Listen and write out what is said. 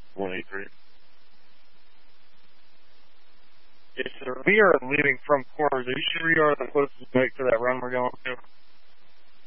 183. Yes, sir. We are leaving from Coors. Are you sure you are the closest make to that run we're going to?